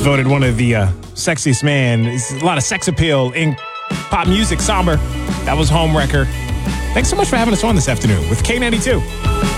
Voted one of the sexiest man. There's a lot of sex appeal in pop music, somber. That was Homewrecker. Thanks so much for having us on this afternoon with K92.